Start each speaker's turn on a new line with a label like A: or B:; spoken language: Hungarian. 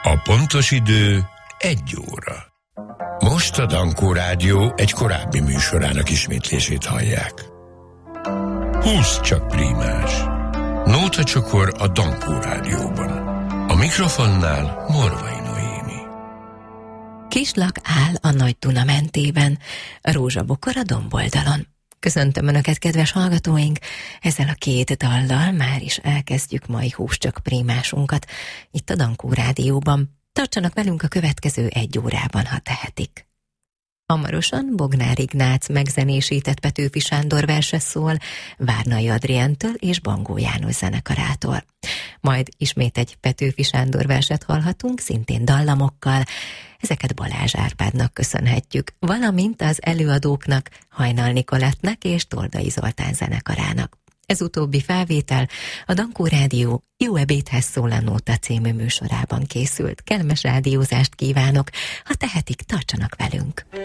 A: A pontos idő 1 óra. Most a Dankó Rádió egy korábbi műsorának ismétlését hallják. 20 csak prímás. Nótacsokor a Dankó Rádióban. A mikrofonnál Morvai Noémi.
B: Kislak áll a Nagy Duna mentében, rózsabokor a domboldalon. Köszöntöm Önöket, kedves hallgatóink! Ezzel a 2 dallal már is elkezdjük mai húscsök prímásunkat itt a Dankó Rádióban. Tartsanak velünk a következő 1 órában, ha tehetik. Hamarosan Bognár Ignác megzenésített Petőfi Sándor verse szól Várnai Adrientől és Bangó János zenekarától. Majd ismét egy Petőfi Sándor verset hallhatunk, szintén dallamokkal. Ezeket Balázs Árpádnak köszönhetjük, valamint az előadóknak, Hajnal Nikolettnek és Toldai Zoltán zenekarának. Ez utóbbi felvétel a Dankó Rádió Jó ebédhez szól a Nóta című műsorában készült. Kellemes rádiózást kívánok, ha tehetik, tartsanak velünk!